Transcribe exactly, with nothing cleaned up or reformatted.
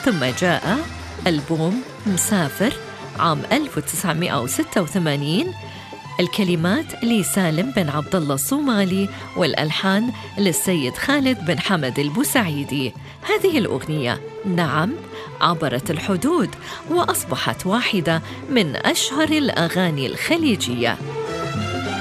ثم جاء ألبوم مسافر عام ألف وتسعمائة وستة وثمانين، الكلمات لسالم بن عبد الله الصومالي والألحان للسيد خالد بن حمد البوسعيدي. هذه الأغنية نعم عبرت الحدود وأصبحت واحدة من أشهر الأغاني الخليجية.